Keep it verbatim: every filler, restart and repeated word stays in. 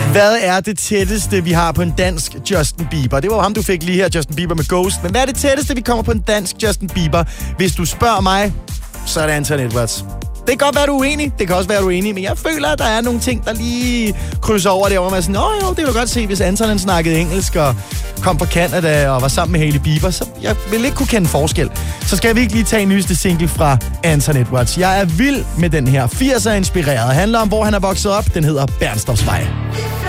Hvad er det tætteste, vi har på en dansk Justin Bieber? Det var jo ham, du fik lige her, Justin Bieber med Ghost. Men hvad er det tætteste, vi kommer på en dansk Justin Bieber? Hvis du spørger mig, så er det Anton Edwards. Det kan godt være, du er uenig. Det kan også være, du er enig. Men jeg føler, at der er nogle ting, der lige krydser over det, hvor man er sådan, åh jo, det vil du godt se, hvis Anton snakkede engelsk og kom fra Canada og var sammen med Hailey Bieber, så jeg vil ikke kunne kende forskel. Så skal vi ikke lige tage en nyeste single fra Anton Edwards. Jeg er vild med den her. firser inspireret. Handler om, hvor han er vokset op. Den hedder Bernstorffsvej.